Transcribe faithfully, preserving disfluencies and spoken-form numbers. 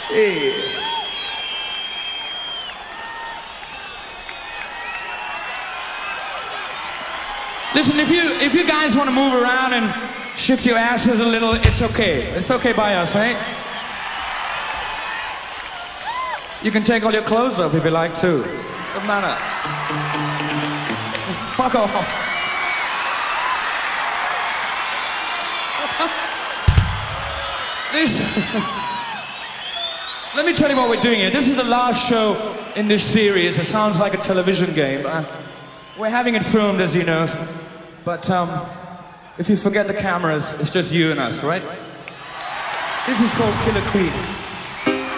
Hey. Listen, if you if you guys want to move around and shift your asses a little, it's okay. It's okay by us, right? You can take all your clothes off if you like to. Doesn't matter. Fuck off. This. Let me tell you what we're doing here. This is the last show in this series. It sounds like a television game. Uh, we're having it filmed, as you know. But um, if you forget the cameras, it's just you and us, right? This is called Killer Queen.